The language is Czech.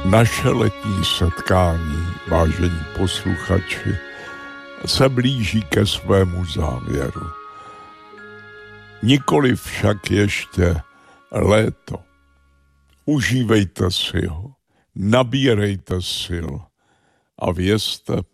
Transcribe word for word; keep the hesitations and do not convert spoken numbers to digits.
Naše letní setkání, vážení posluchači, se blíží ke svému závěru. Nikoli však ještě léto. Užívejte si ho, nabírejte sil a vězte,